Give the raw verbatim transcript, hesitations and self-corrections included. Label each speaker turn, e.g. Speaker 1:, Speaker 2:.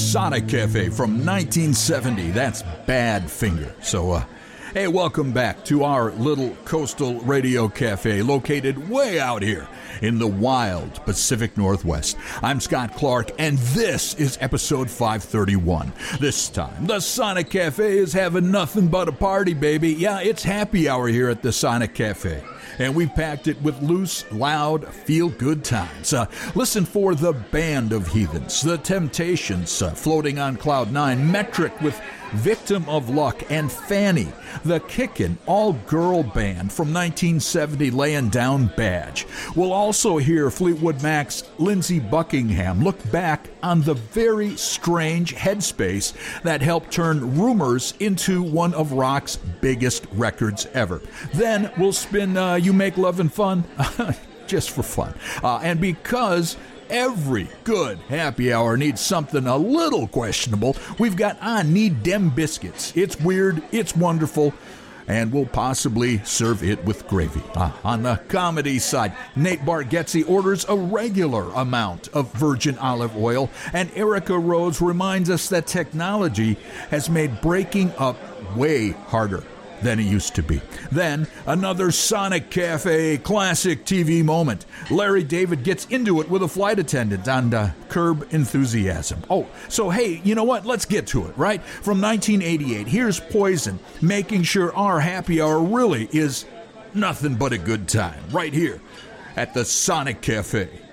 Speaker 1: Sonic Cafe from nineteen seventy. That's Badfinger. So, uh, hey, welcome back to our little coastal radio cafe located way out here in the wild Pacific Northwest. I'm Scott Clark, and this is episode five thirty-one. This time, the Sonic Cafe is having nothing but a party, baby. Yeah, it's happy hour here at the Sonic Cafe, and we've packed it with loose, loud, feel-good times. Uh, listen for the Band of Heathens, the Temptations, uh, Floating on Cloud Nine, Metric with Victim of Luck, and Fanny, the Kickin' all-girl band from nineteen seventy, laying down Badge. We'll also hear Fleetwood Mac's Lindsey Buckingham look back on the very strange headspace that helped turn Rumors into one of rock's biggest records ever. Then we'll spin uh, You Make Lovin' Fun, just for fun. Uh, and because every good happy hour needs something a little questionable, we've got I Need Dem Biscuits. It's weird, it's wonderful, and we'll possibly serve it with gravy. Uh, on the comedy side, Nate Bargatze orders a regular amount of virgin olive oil, and Erica Rhodes reminds us that technology has made breaking up way harder than it used to be. Then, another Sonic Cafe classic T V moment. Larry David gets into it with a flight attendant on uh, Curb Enthusiasm. Oh, so hey, you know what? Let's get to it, right? From nineteen eighty-eight, here's Poison, making sure our happy hour really is nothing but a good time, right here at the Sonic Cafe.